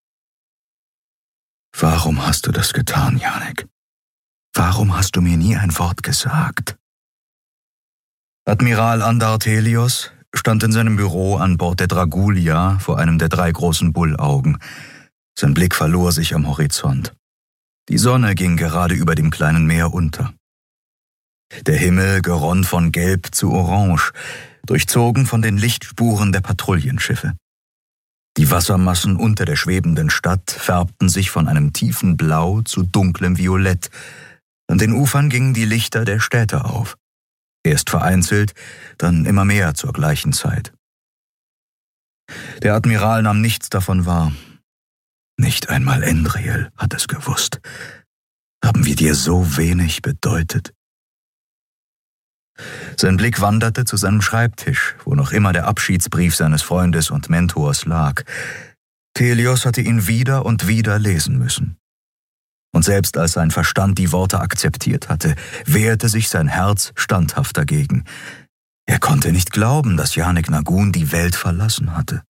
Warum hast du das getan, Janek? Warum hast du mir nie ein Wort gesagt? Admiral Andartelios stand in seinem Büro an Bord der Dragulia vor einem der drei großen Bullaugen. Sein Blick verlor sich am Horizont. Die Sonne ging gerade über dem kleinen Meer unter. Der Himmel geronn von Gelb zu Orange, durchzogen von den Lichtspuren der Patrouillenschiffe. Die Wassermassen unter der schwebenden Stadt färbten sich von einem tiefen Blau zu dunklem Violett. An den Ufern gingen die Lichter der Städte auf. Erst vereinzelt, dann immer mehr zur gleichen Zeit. Der Admiral nahm nichts davon wahr. Nicht einmal Endriel hat es gewusst. Haben wir dir so wenig bedeutet? Sein Blick wanderte zu seinem Schreibtisch, wo noch immer der Abschiedsbrief seines Freundes und Mentors lag. Telios hatte ihn wieder und wieder lesen müssen. Und selbst als sein Verstand die Worte akzeptiert hatte, wehrte sich sein Herz standhaft dagegen. Er konnte nicht glauben, dass Janek Nagun die Welt verlassen hatte.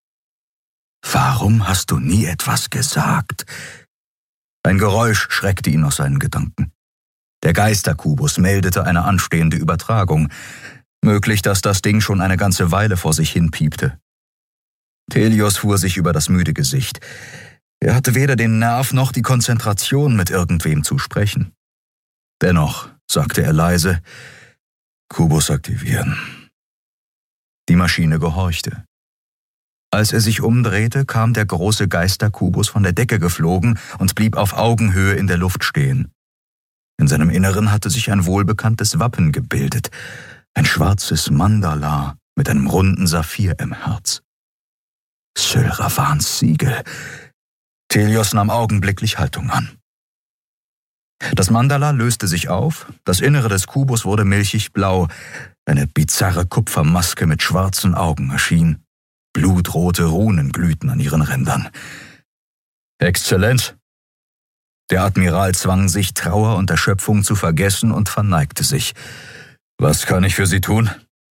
Warum hast du nie etwas gesagt? Ein Geräusch schreckte ihn aus seinen Gedanken. Der Geisterkubus meldete eine anstehende Übertragung. Möglich, dass das Ding schon eine ganze Weile vor sich hin piepte. Telios fuhr sich über das müde Gesicht. Er hatte weder den Nerv noch die Konzentration, mit irgendwem zu sprechen. Dennoch, sagte er leise, Kubus aktivieren. Die Maschine gehorchte. Als er sich umdrehte, kam der große Geisterkubus von der Decke geflogen und blieb auf Augenhöhe in der Luft stehen. In seinem Inneren hatte sich ein wohlbekanntes Wappen gebildet, ein schwarzes Mandala mit einem runden Saphir im Herz. Syl Ravans Siegel. Telios nahm augenblicklich Haltung an. Das Mandala löste sich auf, das Innere des Kubus wurde milchig blau, eine bizarre Kupfermaske mit schwarzen Augen erschien. Blutrote Runen glühten an ihren Rändern. Exzellenz! Der Admiral zwang sich, Trauer und Erschöpfung zu vergessen und verneigte sich. Was kann ich für Sie tun?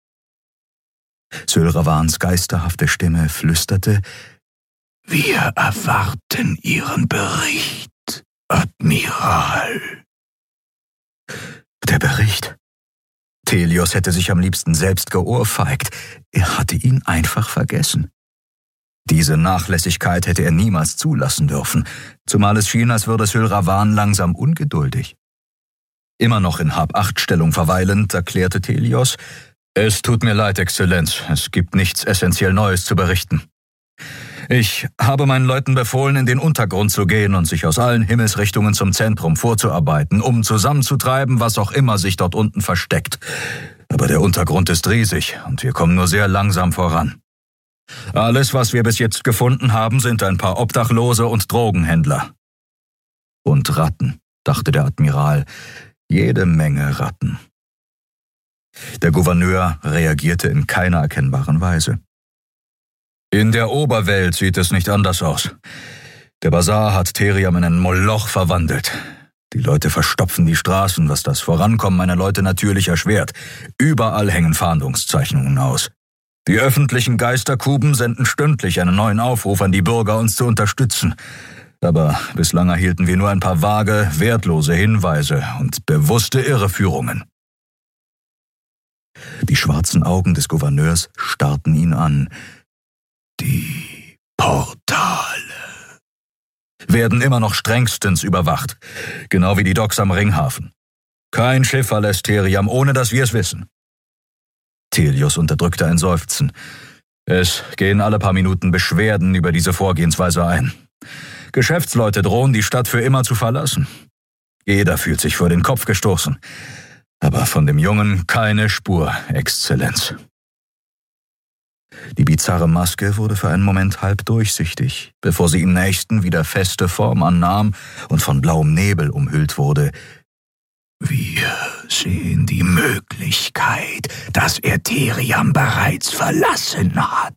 Syl Ravans geisterhafte Stimme flüsterte, Wir erwarten Ihren Bericht, Admiral. Der Bericht? Telios hätte sich am liebsten selbst geohrfeigt. Er hatte ihn einfach vergessen. Diese Nachlässigkeit hätte er niemals zulassen dürfen, zumal es schien, als würde Syl Ravan langsam ungeduldig. Immer noch in Hab-Acht-Stellung verweilend, erklärte Telios, Es tut mir leid, Exzellenz, es gibt nichts essentiell Neues zu berichten. Ich habe meinen Leuten befohlen, in den Untergrund zu gehen und sich aus allen Himmelsrichtungen zum Zentrum vorzuarbeiten, um zusammenzutreiben, was auch immer sich dort unten versteckt. Aber der Untergrund ist riesig und wir kommen nur sehr langsam voran. Alles, was wir bis jetzt gefunden haben, sind ein paar Obdachlose und Drogenhändler. Und Ratten, dachte der Admiral, jede Menge Ratten. Der Gouverneur reagierte in keiner erkennbaren Weise. In der Oberwelt sieht es nicht anders aus. Der Basar hat Theriam in einen Moloch verwandelt. Die Leute verstopfen die Straßen, was das Vorankommen meiner Leute natürlich erschwert. Überall hängen Fahndungszeichnungen aus. Die öffentlichen Geisterkuben senden stündlich einen neuen Aufruf an die Bürger, uns zu unterstützen. Aber bislang erhielten wir nur ein paar vage, wertlose Hinweise und bewusste Irreführungen. Die schwarzen Augen des Gouverneurs starrten ihn an. Die Portale werden immer noch strengstens überwacht, genau wie die Docks am Ringhafen. Kein Schiff verlässt Theriam, ohne dass wir es wissen. Thelios unterdrückte ein Seufzen. Es gehen alle paar Minuten Beschwerden über diese Vorgehensweise ein. Geschäftsleute drohen, die Stadt für immer zu verlassen. Jeder fühlt sich vor den Kopf gestoßen. Aber von dem Jungen keine Spur, Exzellenz. Die bizarre Maske wurde für einen Moment halb durchsichtig, bevor sie im nächsten wieder feste Form annahm und von blauem Nebel umhüllt wurde. Wir sehen die Möglichkeit, dass er Theriam bereits verlassen hat.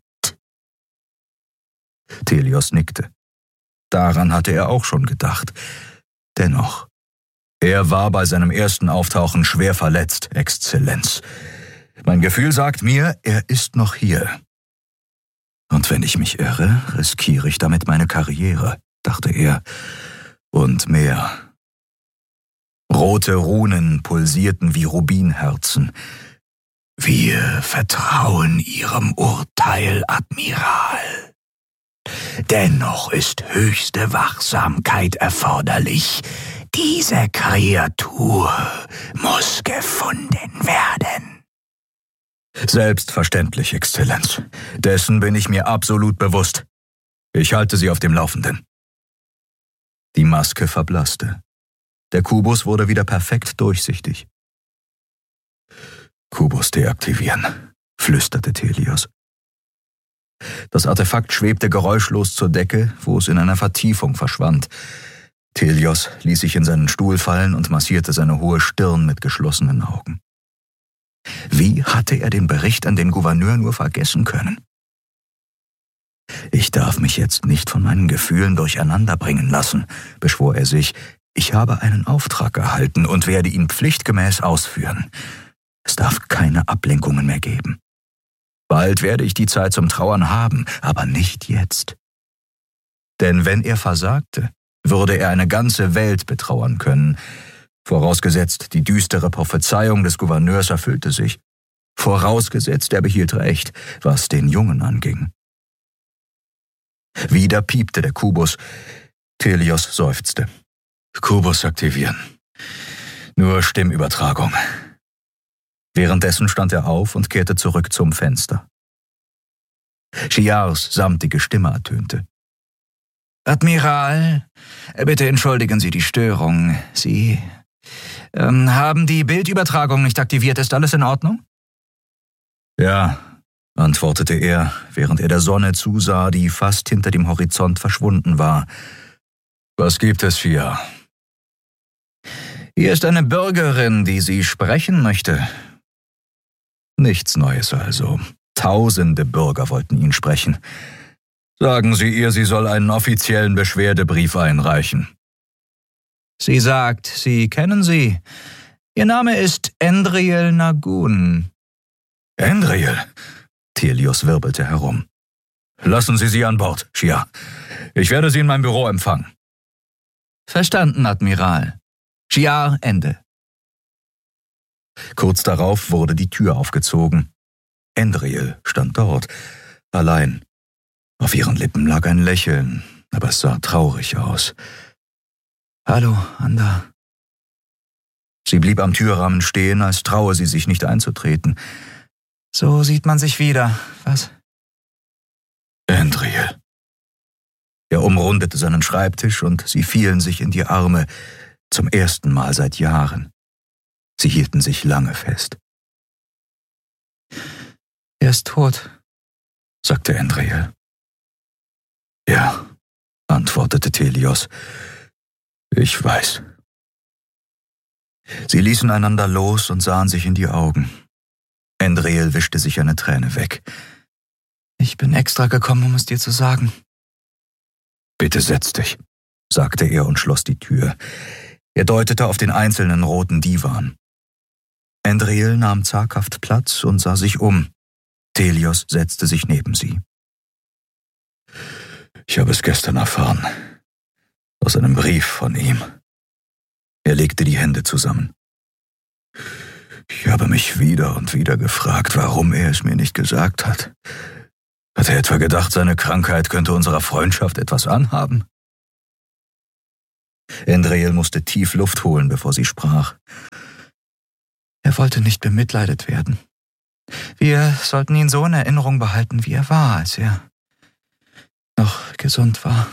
Thelios nickte. Daran hatte er auch schon gedacht. Dennoch, er war bei seinem ersten Auftauchen schwer verletzt, Exzellenz. Mein Gefühl sagt mir, er ist noch hier. Und wenn ich mich irre, riskiere ich damit meine Karriere, dachte er. Und mehr. Rote Runen pulsierten wie Rubinherzen. Wir vertrauen Ihrem Urteil, Admiral. Dennoch ist höchste Wachsamkeit erforderlich. Diese Kreatur muss gefunden werden. Selbstverständlich, Exzellenz. Dessen bin ich mir absolut bewusst. Ich halte Sie auf dem Laufenden. Die Maske verblasste. Der Kubus wurde wieder perfekt durchsichtig. Kubus deaktivieren, flüsterte Thelios. Das Artefakt schwebte geräuschlos zur Decke, wo es in einer Vertiefung verschwand. Thelios ließ sich in seinen Stuhl fallen und massierte seine hohe Stirn mit geschlossenen Augen. Wie hatte er den Bericht an den Gouverneur nur vergessen können? Ich darf mich jetzt nicht von meinen Gefühlen durcheinanderbringen lassen, beschwor er sich. Ich habe einen Auftrag erhalten und werde ihn pflichtgemäß ausführen. Es darf keine Ablenkungen mehr geben. Bald werde ich die Zeit zum Trauern haben, aber nicht jetzt. Denn wenn er versagte, würde er eine ganze Welt betrauern können. Vorausgesetzt, die düstere Prophezeiung des Gouverneurs erfüllte sich. Vorausgesetzt, er behielt recht, was den Jungen anging. Wieder piepte der Kubus. Thelios seufzte. Kubus aktivieren. Nur Stimmübertragung. Währenddessen stand er auf und kehrte zurück zum Fenster. Shiars samtige Stimme ertönte. Admiral, bitte entschuldigen Sie die Störung. Sie ähm, haben die Bildübertragung nicht aktiviert. Ist alles in Ordnung? Ja, antwortete er, während er der Sonne zusah, die fast hinter dem Horizont verschwunden war. Was gibt es, Shia? Hier ist eine Bürgerin, die Sie sprechen möchte. Nichts Neues also. Tausende Bürger wollten ihn sprechen. Sagen Sie ihr, sie soll einen offiziellen Beschwerdebrief einreichen. Sie sagt, Sie kennen sie. Ihr Name ist Endriel Nagun. Endriel? Thelios wirbelte herum. Lassen Sie sie an Bord, Shia. Ich werde sie in mein Büro empfangen. Verstanden, Admiral. Shia, Ende. Kurz darauf wurde die Tür aufgezogen. Endriel stand dort, allein. Auf ihren Lippen lag ein Lächeln, aber es sah traurig aus. Hallo, Anda. Sie blieb am Türrahmen stehen, als traue sie sich nicht einzutreten. So sieht man sich wieder, was? Endriel. Er umrundete seinen Schreibtisch und sie fielen sich in die Arme, zum ersten Mal seit Jahren. Sie hielten sich lange fest. Er ist tot, sagte Endriel. Ja, antwortete Thelios. Ich weiß. Sie ließen einander los und sahen sich in die Augen. Endriel wischte sich eine Träne weg. Ich bin extra gekommen, um es dir zu sagen. Bitte setz dich, sagte er und schloss die Tür. Er deutete auf den einzelnen roten Divan. Endriel nahm zaghaft Platz und sah sich um. Telios setzte sich neben sie. »Ich habe es gestern erfahren. Aus einem Brief von ihm.« Er legte die Hände zusammen. »Ich habe mich wieder und wieder gefragt, warum er es mir nicht gesagt hat. Hat er etwa gedacht, seine Krankheit könnte unserer Freundschaft etwas anhaben?« Endriel musste tief Luft holen, bevor sie sprach. »Er wollte nicht bemitleidet werden. Wir sollten ihn so in Erinnerung behalten, wie er war, als er noch gesund war.«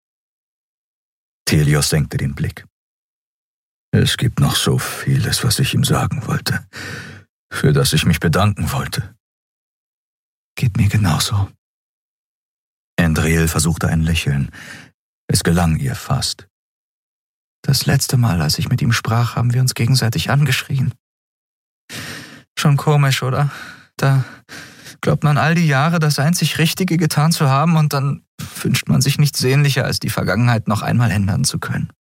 Telios senkte den Blick. »Es gibt noch so vieles, was ich ihm sagen wollte, für das ich mich bedanken wollte.« »Geht mir genauso.« Endriel versuchte ein Lächeln. Es gelang ihr fast. »Das letzte Mal, als ich mit ihm sprach, haben wir uns gegenseitig angeschrien. Schon komisch, oder? Da glaubt man all die Jahre, das einzig Richtige getan zu haben, und dann wünscht man sich nichts sehnlicher, als die Vergangenheit noch einmal ändern zu können.«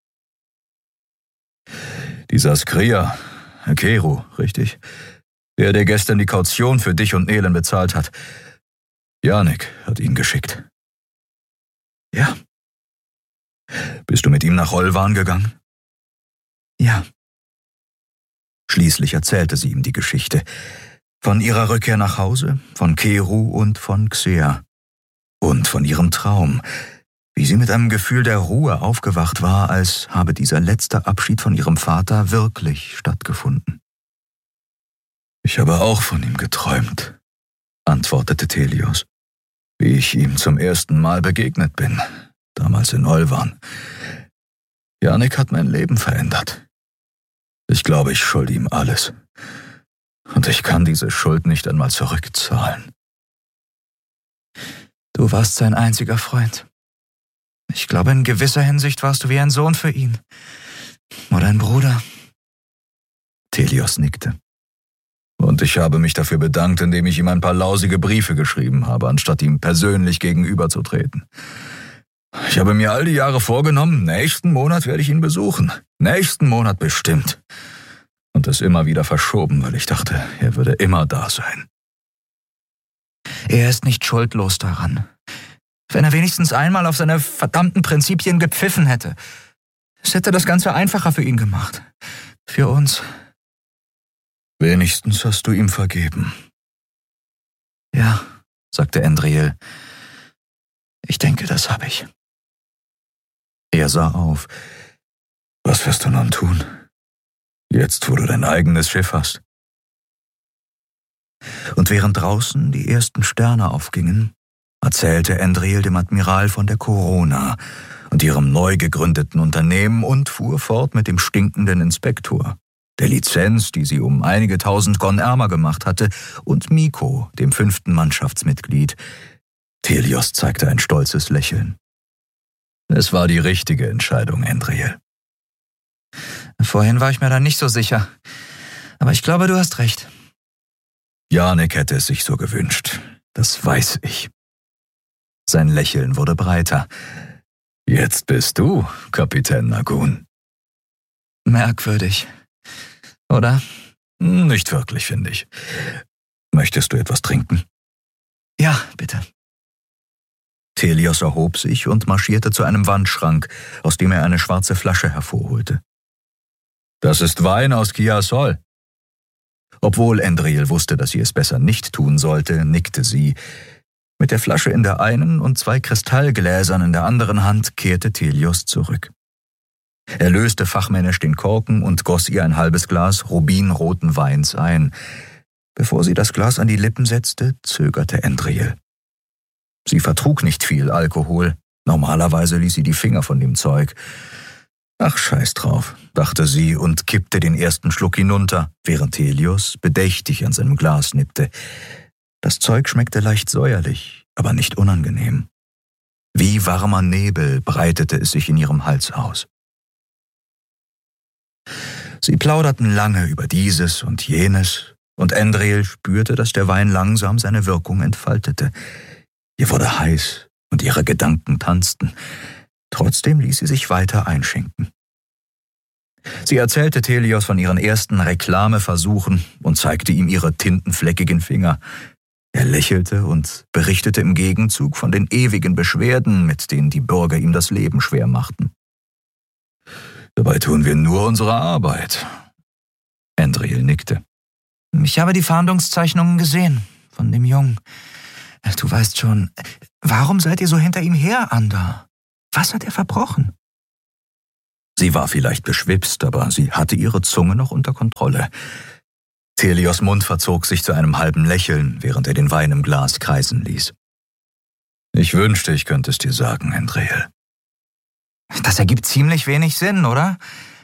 »Dieser Skria, Keru, richtig, der, der gestern die Kaution für dich und Nelen bezahlt hat. Janek hat ihn geschickt.« »Ja.« »Bist du mit ihm nach Olvan gegangen?« »Ja.« Schließlich erzählte sie ihm die Geschichte. Von ihrer Rückkehr nach Hause, von Keru und von Xea. Und von ihrem Traum, wie sie mit einem Gefühl der Ruhe aufgewacht war, als habe dieser letzte Abschied von ihrem Vater wirklich stattgefunden. »Ich habe auch von ihm geträumt«, antwortete Telios, »wie ich ihm zum ersten Mal begegnet bin, damals in Olvan. Janek hat mein Leben verändert. Ich glaube, ich schulde ihm alles. Und ich kann diese Schuld nicht einmal zurückzahlen.« »Du warst sein einziger Freund. Ich glaube, in gewisser Hinsicht warst du wie ein Sohn für ihn. Oder ein Bruder.« Telios nickte. »Und ich habe mich dafür bedankt, indem ich ihm ein paar lausige Briefe geschrieben habe, anstatt ihm persönlich gegenüberzutreten. Ich habe mir all die Jahre vorgenommen, nächsten Monat werde ich ihn besuchen. Nächsten Monat bestimmt. Und es immer wieder verschoben, weil ich dachte, er würde immer da sein.« »Er ist nicht schuldlos daran. Wenn er wenigstens einmal auf seine verdammten Prinzipien gepfiffen hätte. Es hätte das Ganze einfacher für ihn gemacht. Für uns.« »Wenigstens hast du ihm vergeben.« »Ja«, sagte Endriel. »Ich denke, das habe ich.« Er sah auf. »Was wirst du nun tun? Jetzt, wo du dein eigenes Schiff hast?« Und während draußen die ersten Sterne aufgingen, erzählte Endriel dem Admiral von der Corona und ihrem neu gegründeten Unternehmen und fuhr fort mit dem stinkenden Inspektor, der Lizenz, die sie um einige tausend Gon ärmer gemacht hatte, und Miko, dem fünften Mannschaftsmitglied. Telios zeigte ein stolzes Lächeln. »Es war die richtige Entscheidung, Endriel.« »Vorhin war ich mir da nicht so sicher. Aber ich glaube, du hast recht.« »Janek hätte es sich so gewünscht. Das weiß ich.« Sein Lächeln wurde breiter. »Jetzt bist du, Kapitän Nagun.« »Merkwürdig, oder?« »Nicht wirklich, finde ich. Möchtest du etwas trinken?« »Ja, bitte.« Telios erhob sich und marschierte zu einem Wandschrank, aus dem er eine schwarze Flasche hervorholte. »Das ist Wein aus Kiasol.« Obwohl Endriel wusste, dass sie es besser nicht tun sollte, nickte sie. Mit der Flasche in der einen und zwei Kristallgläsern in der anderen Hand kehrte Telios zurück. Er löste fachmännisch den Korken und goss ihr ein halbes Glas rubinroten Weins ein. Bevor sie das Glas an die Lippen setzte, zögerte Endriel. Sie vertrug nicht viel Alkohol. Normalerweise ließ sie die Finger von dem Zeug. »Ach, scheiß drauf«, dachte sie und kippte den ersten Schluck hinunter, während Telios bedächtig an seinem Glas nippte. Das Zeug schmeckte leicht säuerlich, aber nicht unangenehm. Wie warmer Nebel breitete es sich in ihrem Hals aus. Sie plauderten lange über dieses und jenes, und Endriel spürte, dass der Wein langsam seine Wirkung entfaltete. Ihr wurde heiß und ihre Gedanken tanzten. Trotzdem ließ sie sich weiter einschenken. Sie erzählte Telios von ihren ersten Reklameversuchen und zeigte ihm ihre tintenfleckigen Finger. Er lächelte und berichtete im Gegenzug von den ewigen Beschwerden, mit denen die Bürger ihm das Leben schwer machten. »Dabei tun wir nur unsere Arbeit.« Andriel nickte. »Ich habe die Fahndungszeichnungen gesehen von dem Jungen. Du weißt schon, warum seid ihr so hinter ihm her, Ander? Was hat er verbrochen?« Sie war vielleicht beschwipst, aber sie hatte ihre Zunge noch unter Kontrolle. Thelios Mund verzog sich zu einem halben Lächeln, während er den Wein im Glas kreisen ließ. »Ich wünschte, ich könnte es dir sagen, Andriel.« »Das ergibt ziemlich wenig Sinn, oder?